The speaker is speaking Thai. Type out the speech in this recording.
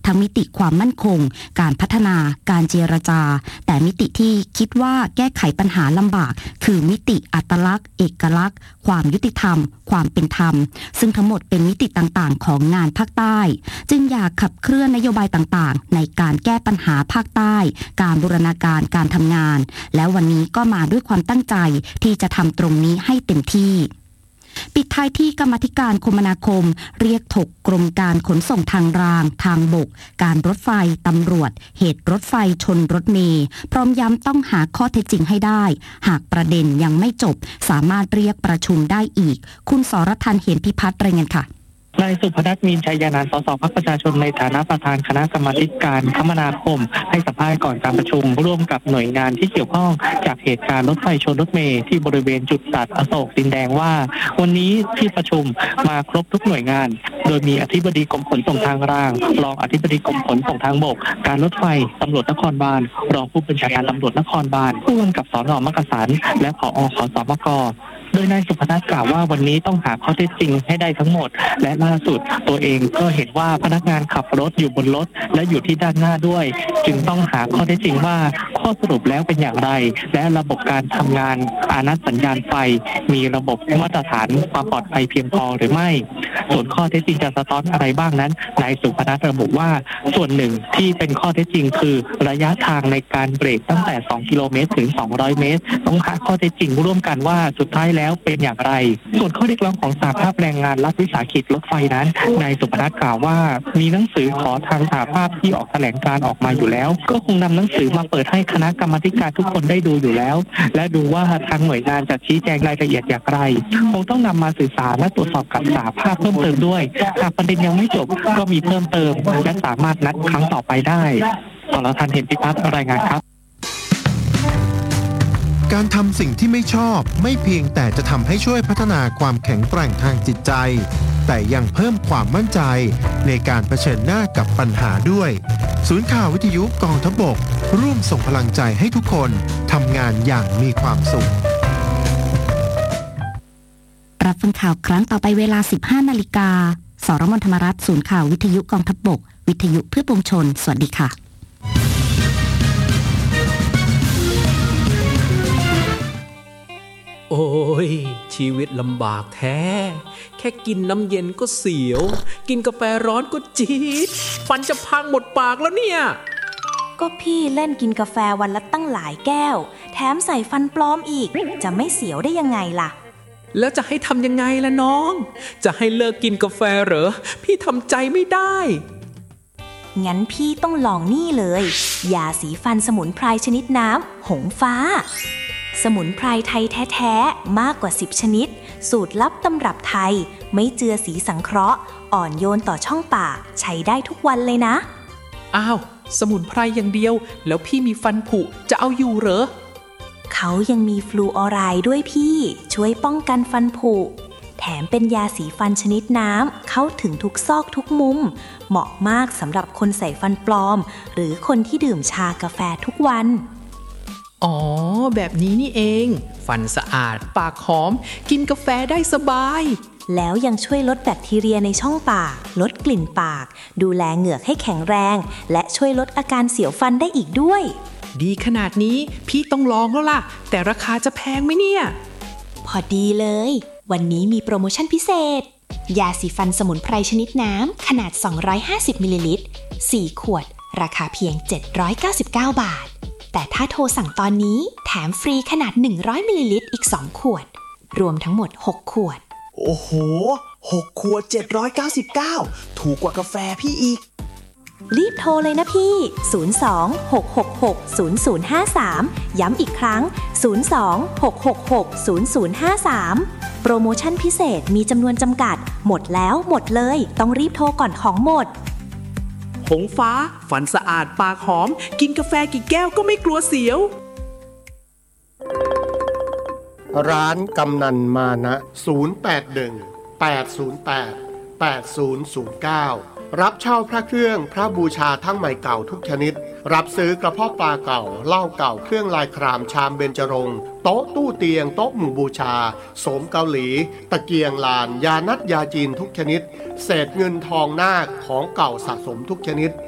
ทั้งมิติความมั่นคงการพัฒนาการเจรจาแต่มิติที่คิดว่าแก้ไขปัญหาลำบากคือมิติอัตลักษณ์เอกลักษณ์ความยุติธรรมความเป็นธรรมซึ่งทั้งหมดเป็นมิติต่างๆของงานภาคใต้จึงอยากขับเคลื่อนนโยบายต่างๆในการแก้ปัญหาภาคใต้การบูรณาการการทำงานและวันนี้ก็มาด้วยความตั้งใจที่จะทำตรงนี้ให้เต็มที่ปิดท้ายที่กรรมาธิการคมนาคมเรียกถกกรมการขนส่งทางรางทางบกการรถไฟตำรวจเหตุรถไฟชนรถเมล์พร้อมย้ำต้องหาข้อเท็จจริงให้ได้หากประเด็นยังไม่จบสามารถเรียกประชุมได้อีกคุณสรทัน เหมพิพัฒน์รายงานค่ะนายสุพนัส มีชัยนันท์ สสพรรคประชาชนในฐานะประธานคณะกรรมาธิการคมนาคมให้สัมภาษณ์ก่อนการประชุมร่วมกับหน่วยงานที่เกี่ยวข้องจากเหตุการณ์รถไฟชนรถเมล์ที่บริเวณจุดตัดอโศกดินแดงว่าวันนี้ที่ประชุมมาครบทุกหน่วยงานโดยมีอธิบดีกรมขนส่งทางรางรองอธิบดีกรมขนส่งทางบกการรถไฟตำรวจนครบาลรองผู้บัญชาการตำรวจนครบาลผู้กำกับสน.มักกะสันและผอ.ขสมก.โดยนายสุพนัสกล่าวว่าวันนี้ต้องหาข้อเท็จจริงให้ได้ทั้งหมดและล่าสุดตัวเองก็เห็นว่าพนักงานขับรถอยู่บนรถและอยู่ที่ด้านหน้าด้วยจึงต้องหาข้อเท็จจริงว่าข้อสรุปแล้วเป็นอย่างไรและระบบการทำงานอานัตสัญญาณไฟมีระบบมาตรฐานความปลอดภัยเพียงพอหรือไม่ส่วนข้อเท็จจริงจะสะท้อนอะไรบ้างนั้นนายสุพนัสระบุว่าส่วนหนึ่งที่เป็นข้อเท็จจริงคือระยะทางในการเบรกตั้งแต่2 กิโลเมตรถึง200 เมตรต้องหาข้อเท็จจริงร่วมกันว่าสุดท้ายแล้วเป็นอย่างไรส่วนข้อเรียกร้องของสหภาพแรงงานรัฐวิสาหกิจรถไฟนั้นนายสุพนัสกล่าวว่ามีหนังสือขอทางสหภาพที่ออกแถลงการออกมาอยู่แล้วก็คงนำหนังสือมาเปิดให้คณะกรรมาธิการทุกคนได้ดูอยู่แล้วและดูว่าทางหน่วยงานจะชี้แจงรายละเอียดอย่างไรคงต้องนำมาสื่อสารและตรวจสอบกับสหภาพเพิ่มเติมด้วยหากประเด็นยังไม่จบก็มีเพิ่มเติมและสามารถนัดครั้งต่อไปได้สรทัน เหมพิพัฒน์รายงานครับการทำสิ่งที่ไม่ชอบไม่เพียงแต่จะทำให้ช่วยพัฒนาความแข็งแกร่งทางจิตใจแต่ยังเพิ่มความมั่นใจในการเผชิญหน้ากับปัญหาด้วยศูนย์ข่าววิทยุกองทัพบกร่วมส่งพลังใจให้ทุกคนทำงานอย่างมีความสุขรับฟังข่าวครั้งต่อไปเวลา 15 นาฬิกาสรมน ธรรมรัตน์ศูนย์ข่าววิทยุกองทัพบกวิทยุเพื่อปวงชนสวัสดีค่ะโอ้ยชีวิตลำบากแท้แค่กินน้ำเย็นก็เสียวกินกาแฟร้อนก็จี๊ดฟันจะพังหมดปากแล้วเนี่ยก็พี่เล่นกินกาแฟวันละตั้งหลายแก้วแถมใส่ฟันปลอมอีกจะไม่เสียวได้ยังไงล่ะแล้วจะให้ทำยังไงล่ะน้องจะให้เลิกกินกาแฟเหรอพี่ทำใจไม่ได้งั้นพี่ต้องลองนี่เลยยาสีฟันสมุนไพรชนิดน้ำหงฟ้าสมุนไพรไทยแท้ๆมากกว่า10ชนิดสูตรลับตำรับไทยไม่เจือสีสังเคราะห์อ่อนโยนต่อช่องปากใช้ได้ทุกวันเลยนะอ้าวสมุนไพรอย่างเดียวแล้วพี่มีฟันผุจะเอาอยู่เหรอเขายังมีฟลูออไรด์ด้วยพี่ช่วยป้องกันฟันผุแถมเป็นยาสีฟันชนิดน้ำเข้าถึงทุกซอกทุกมุมเหมาะมากสำหรับคนใส่ฟันปลอมหรือคนที่ดื่มชากาแฟทุกวันอ๋อแบบนี้นี่เองฟันสะอาดปากหอมกินกาแฟได้สบายแล้วยังช่วยลดแบคทีเรียในช่องปากลดกลิ่นปากดูแลเหงือกให้แข็งแรงและช่วยลดอาการเสียวฟันได้อีกด้วยดีขนาดนี้พี่ต้องลองแล้วล่ะแต่ราคาจะแพงไหมเนี่ยพอดีเลยวันนี้มีโปรโมชั่นพิเศษยาสีฟันสมุนไพรชนิดน้ำขนาด250มิลลิลิตร4ขวดราคาเพียง799 บาทแต่ถ้าโทรสั่งตอนนี้แถมฟรีขนาด100มิลลิลิตรอีก2ขวดรวมทั้งหมด6ขวดโอ้โห6ขวด799ถูกกว่ากาแฟพี่อีกรีบโทรเลยนะพี่02-666-0053ย้ำอีกครั้ง02-666-0053โปรโมชั่นพิเศษมีจำนวนจำกัดหมดแล้วหมดเลยต้องรีบโทรก่อนของหมดหงฟ้าฟันสะอาดปากหอมกินกาแฟกี่แก้วก็ไม่กลัวเสียวร้านกำนันมานะ081-808-8009รับเช่าพระเครื่องพระบูชาทั้งใหม่เก่าทุกชนิดรับซื้อกระเพาะปลาเก่าเหล้าเก่าเครื่องลายครามชามเบญจรงค์โต๊ะตู้เตียงโต๊ะหมู่บูชาโสมเกาหลีตะเกียงลานยานัดยาจีนทุกชนิดเศษเงินทองนาคของเก่าสะสมทุกชนิด